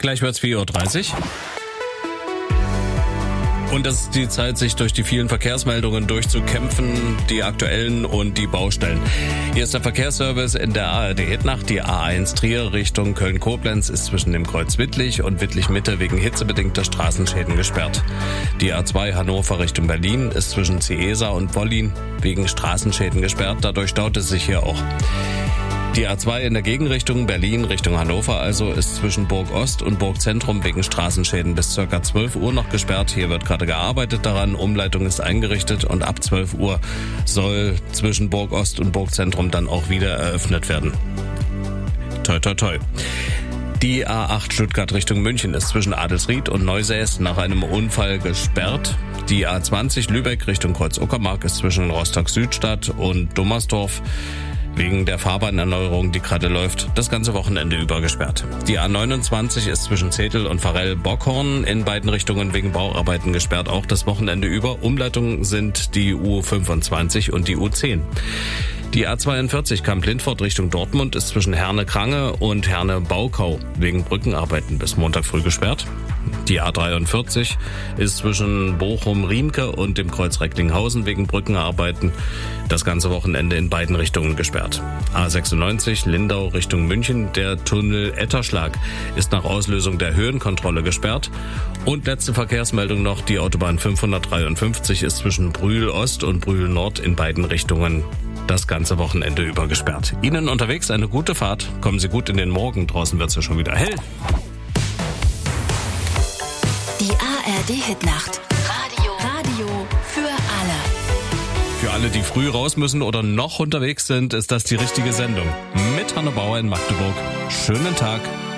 Gleich wird's 4:30 Uhr. Und das ist die Zeit, sich durch die vielen Verkehrsmeldungen durchzukämpfen, die aktuellen und die Baustellen. Hier ist der Verkehrsservice in der ARD-Hitnacht. Die A1 Trier Richtung Köln-Koblenz ist zwischen dem Kreuz Wittlich und Wittlich-Mitte wegen hitzebedingter Straßenschäden gesperrt. Die A2 Hannover Richtung Berlin ist zwischen Ciesa und Wollin wegen Straßenschäden gesperrt. Dadurch staut es sich hier auch. Die A2 in der Gegenrichtung Berlin Richtung Hannover also ist zwischen Burg Ost und Burg Zentrum wegen Straßenschäden bis ca. 12 Uhr noch gesperrt. Hier wird gerade gearbeitet daran, Umleitung ist eingerichtet und ab 12 Uhr soll zwischen Burg Ost und Burg Zentrum dann auch wieder eröffnet werden. Toi toi toi. Die A8 Stuttgart Richtung München ist zwischen Adelsried und Neusäß nach einem Unfall gesperrt. Die A20 Lübeck Richtung Kreuz-Uckermark ist zwischen Rostock-Südstadt und Dummersdorf wegen der Fahrbahnerneuerung, die gerade läuft, das ganze Wochenende über gesperrt. Die A29 ist zwischen Zetel und Varell-Bockhorn in beiden Richtungen wegen Bauarbeiten gesperrt, auch das Wochenende über. Umleitungen sind die U25 und die U10. Die A42 Kamp-Lindfort Richtung Dortmund ist zwischen Herne-Krange und Herne-Baukau wegen Brückenarbeiten bis Montag früh gesperrt. Die A43 ist zwischen Bochum-Riemke und dem Kreuz Recklinghausen wegen Brückenarbeiten das ganze Wochenende in beiden Richtungen gesperrt. A96 Lindau Richtung München, der Tunnel Etterschlag ist nach Auslösung der Höhenkontrolle gesperrt. Und letzte Verkehrsmeldung noch, die Autobahn 553 ist zwischen Brühl Ost und Brühl Nord in beiden Richtungen das ganze Wochenende über gesperrt. Ihnen unterwegs eine gute Fahrt. Kommen Sie gut in den Morgen. Draußen wird's ja schon wieder hell. Die ARD-Hitnacht. Radio für alle. Für alle, die früh raus müssen oder noch unterwegs sind, ist das die richtige Sendung. Mit Hanne Bauer in Magdeburg. Schönen Tag.